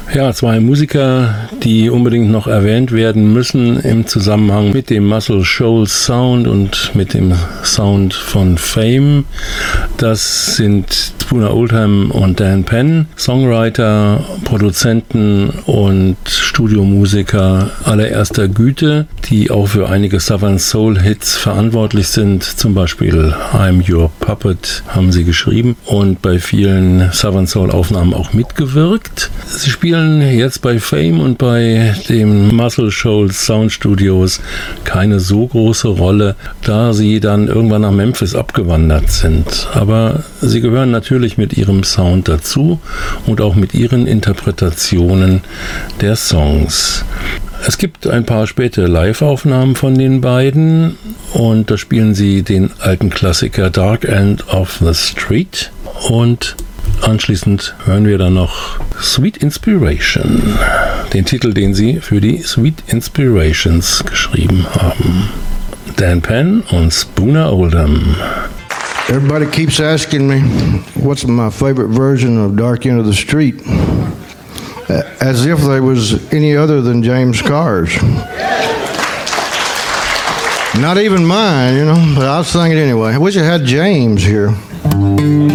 Ja, zwei Musiker, die unbedingt noch erwähnt werden müssen im Zusammenhang mit dem Muscle Shoals Sound und mit dem Sound von Fame. Das sind Spooner Oldham und Dan Penn, Songwriter, Produzenten und Studiomusiker allererster Güte, die auch für einige Southern Soul Hits verantwortlich sind. Zum Beispiel I'm Your Puppet haben sie geschrieben und bei vielen Southern Soul Aufnahmen auch mitgewirkt. Sie spielen jetzt bei Fame und bei dem Muscle Shoals Sound Studios keine so große Rolle, da sie dann irgendwann nach Memphis abgewandert sind. Aber sie gehören natürlich mit ihrem Sound dazu und auch mit ihren Interpretationen der Songs. Es gibt ein paar späte Live-Aufnahmen von den beiden und da spielen sie den alten Klassiker Dark End of the Street und anschließend hören wir dann noch Sweet Inspiration, den Titel, den sie für die Sweet Inspirations geschrieben haben. Dan Penn und Spooner Oldham. Everybody keeps asking me what's my favorite version of Dark End of the Street, as if there was any other than James Carr's. Not even mine, but I'll sing it anyway. I wish I had James here.